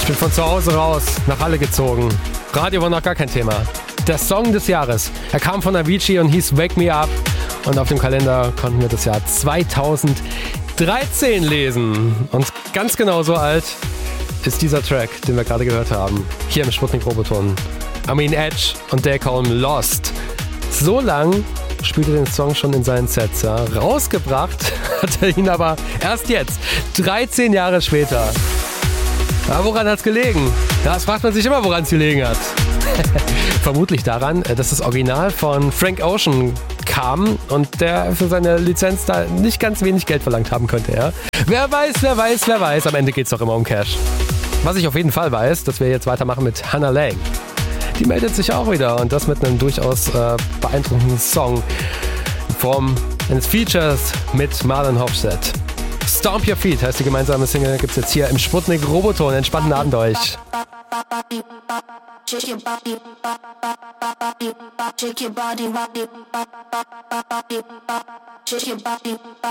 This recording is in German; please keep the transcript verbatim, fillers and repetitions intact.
Bin von zu Hause raus, nach Halle gezogen. Radio war noch gar kein Thema. Der Song des Jahres. Er kam von Avicii und hieß Wake Me Up. Und auf dem Kalender konnten wir das Jahr zweitausenddreizehn lesen. Und ganz genau so alt ist dieser Track, den wir gerade gehört haben. Hier im Sputnik Roboton. Armin Edge und Dale Holm Lost. So lang spielte den Song schon in seinen Sets. Ja. Rausgebracht hat er ihn aber erst jetzt, dreizehn Jahre später. Ja, woran hat es gelegen? Ja, das fragt man sich immer, woran es gelegen hat. Vermutlich daran, dass das Original von Frank Ocean kam und der für seine Lizenz da nicht ganz wenig Geld verlangt haben könnte. Ja. Wer weiß, wer weiß, wer weiß. Am Ende geht es doch immer um Cash. Was ich auf jeden Fall weiß, dass wir jetzt weitermachen mit Hannah Lang. Die meldet sich auch wieder und das mit einem durchaus äh, beeindruckenden Song in Form eines Features mit Marlon Hofstedt. Stomp Your Feet heißt die gemeinsame Single, gibt's jetzt hier im Sputnik Roboton. Entspannten Abend euch. Shake your body, shake your body, shake your body.